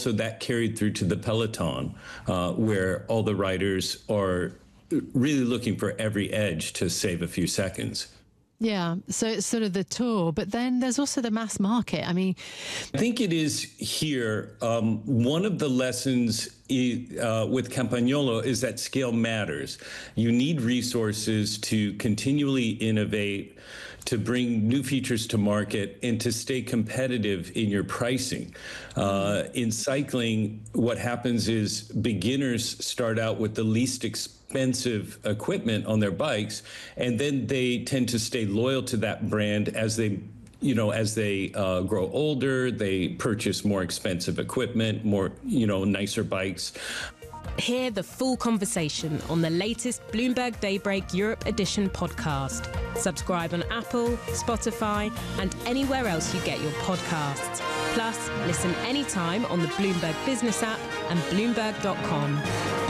also that carried through to the peloton, where all the riders are really looking for every edge to save a few seconds. Yeah, so it's sort of the tour, but then there's also the mass market. I mean, I think it is here. One of the lessons with Campagnolo is that scale matters. You need resources to continually innovate, to bring new features to market, and to stay competitive in your pricing. In cycling, what happens is beginners start out with the least expensive equipment on their bikes, and then they tend to stay loyal to that brand as they grow older. They purchase more expensive equipment, more, nicer bikes. Hear the full conversation on the latest Bloomberg Daybreak Europe Edition podcast. Subscribe on Apple, Spotify, and anywhere else you get your podcasts. Plus, listen anytime on the Bloomberg Business app and Bloomberg.com.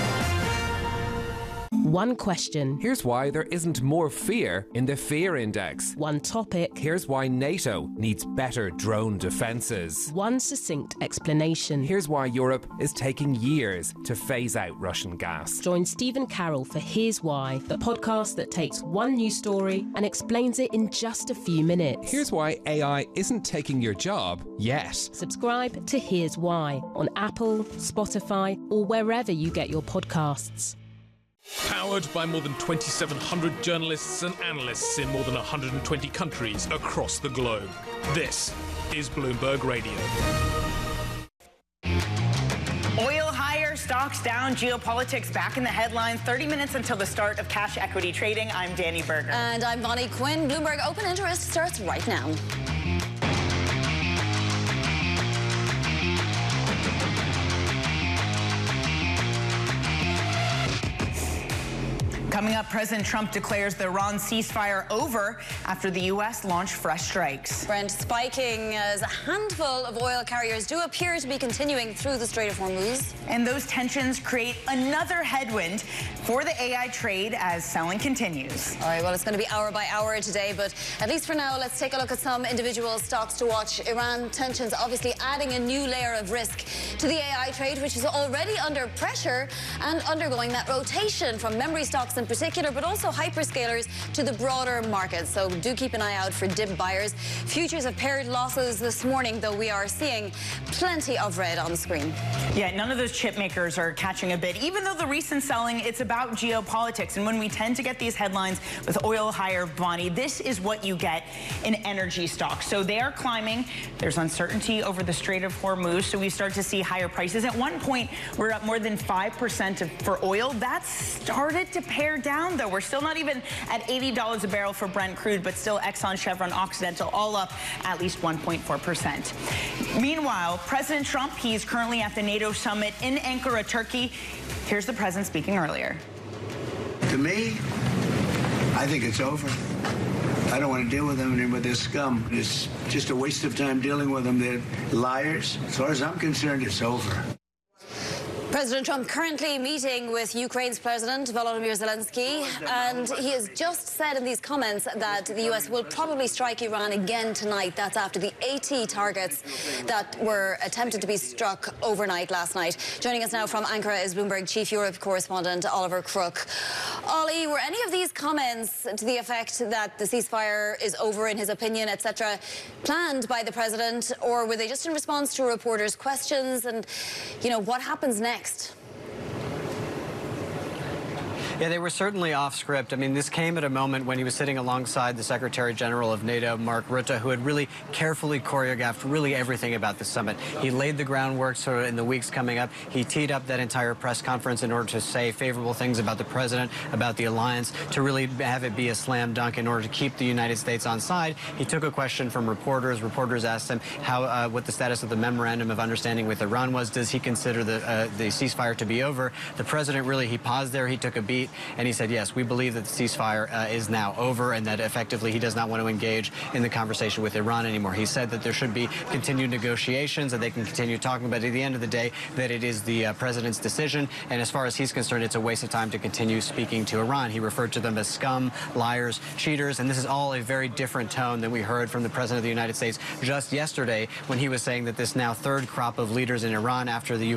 One question. Here's why there isn't more fear in the fear index. One topic. Here's why NATO needs better drone defences. One succinct explanation. Here's why Europe is taking years to phase out Russian gas. Join Stephen Carroll for Here's Why, the podcast that takes one news story and explains it in just a few minutes. Here's why AI isn't taking your job yet. Subscribe to Here's Why on Apple, Spotify, or wherever you get your podcasts. Powered by more than 2,700 journalists and analysts in more than 120 countries across the globe. This is Bloomberg Radio. Oil higher, stocks down, geopolitics back in the headlines. 30 minutes until the start of cash equity trading. I'm Danny Berger. And I'm Bonnie Quinn. Bloomberg Open Interest starts right now. Coming up, President Trump declares the Iran ceasefire over after the U.S. launched fresh strikes. Brent spiking as a handful of oil carriers do appear to be continuing through the Strait of Hormuz. And those tensions create another headwind for the AI trade as selling continues. All right, well, it's going to be hour by hour today, but at least for now, let's take a look at some individual stocks to watch. Iran tensions obviously adding a new layer of risk to the AI trade, which is already under pressure and undergoing that rotation from memory stocks in particular, but also hyperscalers to the broader market. So do keep an eye out for dip buyers. Futures have paired losses this morning, though we are seeing plenty of red on the screen. Yeah, none of those chip makers are catching a bid, even though the recent selling, it's about geopolitics. And when we tend to get these headlines with oil higher, Bonnie, this is what you get in energy stocks. So they are climbing. There's uncertainty over the Strait of Hormuz, so we start to see higher prices. At one point, we're up more than 5% for oil. That's started to pare down, though. We're still not even at $80 a barrel for Brent crude, but still Exxon, Chevron, Occidental, all up at least 1.4%. Meanwhile, President Trump, he's currently at the NATO summit in Ankara, Turkey. Here's the president speaking earlier. To me, I think it's over. I don't want to deal with them and with this scum. It's just a waste of time dealing with them. They're liars. As far as I'm concerned, it's over. President Trump currently meeting with Ukraine's President Volodymyr Zelensky, and he has just said in these comments that the U.S. will probably strike Iran again tonight. That's after the 80 targets that were attempted to be struck overnight last night. Joining us now from Ankara is Bloomberg Chief Europe correspondent Oliver Crook. Ollie, were any of these comments to the effect that the ceasefire is over, in his opinion, etc., planned by the president, or were they just in response to reporters' questions? And, what happens next? Yeah, they were certainly off script. I mean, this came at a moment when he was sitting alongside the Secretary General of NATO, Mark Rutte, who had really carefully choreographed really everything about the summit. He laid the groundwork sort of in the weeks coming up. He teed up that entire press conference in order to say favorable things about the president, about the alliance, to really have it be a slam dunk in order to keep the United States on side. He took a question from reporters. Reporters asked him what the status of the memorandum of understanding with Iran was. Does he consider the ceasefire to be over? The president really, he paused there. He took a beat. tweet, and he said, yes, we believe that the ceasefire is now over and that effectively he does not want to engage in the conversation with Iran anymore. He said that there should be continued negotiations, that they can continue talking, but at the end of the day, that it is the president's decision, and as far as he's concerned, it's a waste of time to continue speaking to Iran. He referred to them as scum, liars, cheaters, and this is all a very different tone than we heard from the president of the United States just yesterday when he was saying that this now third crop of leaders in Iran after the